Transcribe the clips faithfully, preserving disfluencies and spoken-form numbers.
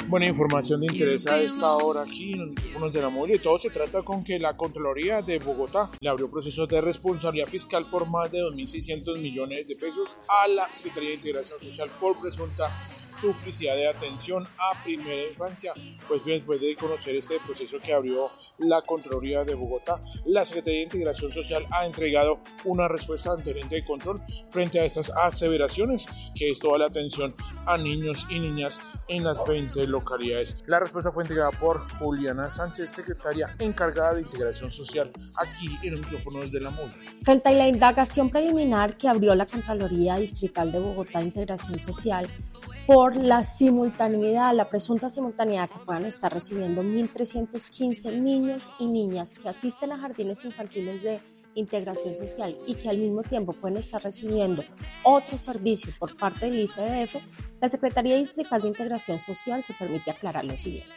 Buena información de interés a esta hora aquí en los micrófonos de la móvil. Y todo se trata con que la Contraloría de Bogotá le abrió procesos de responsabilidad fiscal por más de dos mil seiscientos millones de pesos a la Secretaría de Integración Social por presunta duplicidad de atención a primera infancia. Pues bien, después de conocer este proceso que abrió la Contraloría de Bogotá, la Secretaría de Integración Social ha entregado una respuesta ante el ente de control frente a estas aseveraciones, que es toda la atención a niños y niñas en las veinte localidades. La respuesta fue entregada por Juliana Sánchez, secretaria encargada de Integración Social, aquí en los micrófonos de la móvil. Frente a la indagación preliminar que abrió la Contraloría Distrital de Bogotá de Integración Social por la simultaneidad, la presunta simultaneidad que puedan estar recibiendo mil trescientos quince niños y niñas que asisten a jardines infantiles de integración social y que al mismo tiempo pueden estar recibiendo otro servicio por parte del I C B F, la Secretaría Distrital de Integración Social se permite aclarar lo siguiente.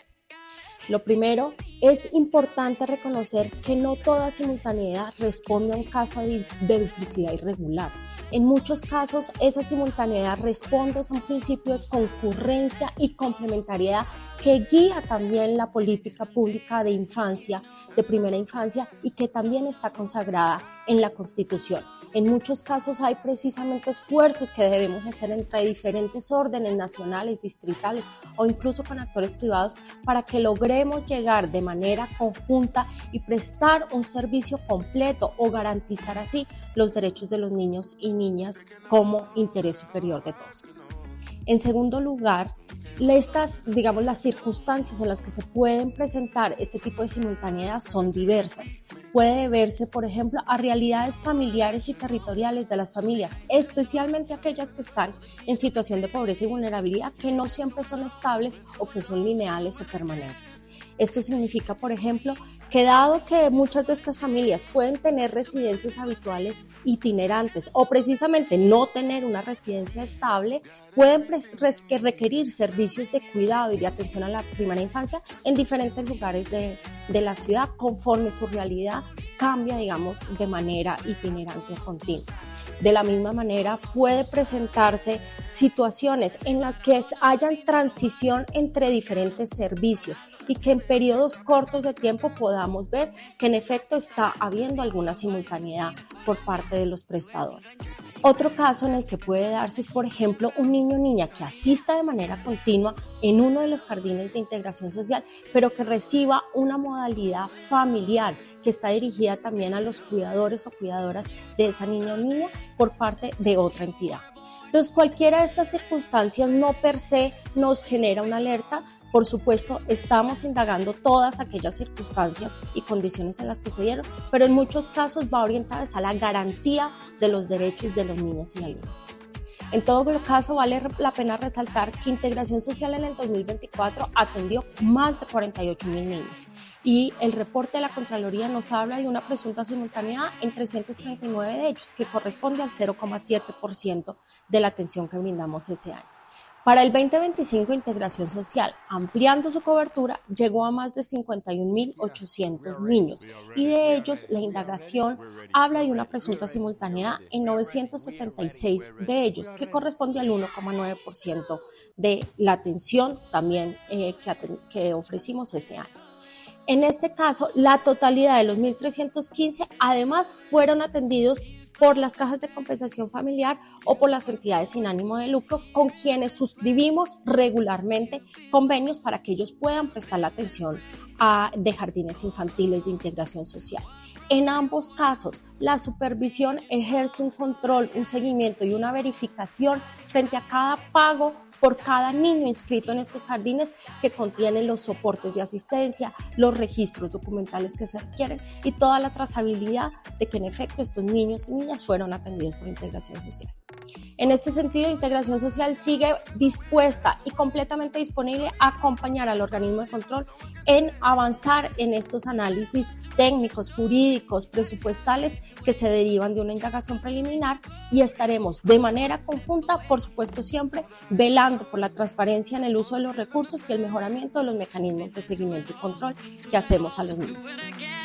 Lo primero, es importante reconocer que no toda simultaneidad responde a un caso de duplicidad irregular. En muchos casos, esa simultaneidad responde a un principio de concurrencia y complementariedad que guía también la política pública de infancia, de primera infancia, y que también está consagrada en la Constitución. En muchos casos hay precisamente esfuerzos que debemos hacer entre diferentes órdenes nacionales, distritales o incluso con actores privados para que logremos llegar de manera conjunta y prestar un servicio completo o garantizar así los derechos de los niños y niñas como interés superior de todos. En segundo lugar, estas, digamos, las circunstancias en las que se pueden presentar este tipo de simultaneidad son diversas. Puede deberse, por ejemplo, a realidades familiares y territoriales de las familias, especialmente aquellas que están en situación de pobreza y vulnerabilidad, que no siempre son estables o que son lineales o permanentes. Esto significa, por ejemplo, que dado que muchas de estas familias pueden tener residencias habituales itinerantes o precisamente no tener una residencia estable, pueden requerir servicios de cuidado y de atención a la primera infancia en diferentes lugares de, de la ciudad conforme su realidad cambia, digamos, de manera itinerante o continua. De la misma manera, puede presentarse situaciones en las que hayan transición entre diferentes servicios y que en periodos cortos de tiempo podamos ver que en efecto está habiendo alguna simultaneidad por parte de los prestadores. Otro caso en el que puede darse es, por ejemplo, un niño o niña que asista de manera continua en uno de los jardines de integración social, pero que reciba una modalidad familiar que está dirigida también a los cuidadores o cuidadoras de esa niña o niña por parte de otra entidad. Entonces, cualquiera de estas circunstancias no per se nos genera una alerta. Por supuesto, estamos indagando todas aquellas circunstancias y condiciones en las que se dieron, pero en muchos casos va orientada a la garantía de los derechos de los niños y las niñas. En todo caso, vale la pena resaltar que Integración Social en el dos mil veinticuatro atendió más de cuarenta y ocho mil niños y el reporte de la Contraloría nos habla de una presunta simultaneidad en trescientos treinta y nueve de ellos, que corresponde al cero coma siete por ciento de la atención que brindamos ese año. Para el veinte veinticinco, Integración Social, ampliando su cobertura, llegó a más de cincuenta y un mil ochocientos niños y de ellos la indagación habla de una presunta simultaneidad en novecientos setenta y seis de ellos, que corresponde al uno coma nueve por ciento de la atención también eh, que, que ofrecimos ese año. En este caso, la totalidad de los mil trescientos quince además fueron atendidos por las cajas de compensación familiar o por las entidades sin ánimo de lucro con quienes suscribimos regularmente convenios para que ellos puedan prestar la atención a, de jardines infantiles de integración social. En ambos casos, la supervisión ejerce un control, un seguimiento y una verificación frente a cada pago por cada niño inscrito en estos jardines que contienen los soportes de asistencia, los registros documentales que se requieren y toda la trazabilidad de que en efecto estos niños y niñas fueron atendidos por Integración Social. En este sentido, Integración Social sigue dispuesta y completamente disponible a acompañar al organismo de control en avanzar en estos análisis técnicos, jurídicos, presupuestales que se derivan de una indagación preliminar y estaremos de manera conjunta, por supuesto siempre, velando por la transparencia en el uso de los recursos y el mejoramiento de los mecanismos de seguimiento y control que hacemos a los niños.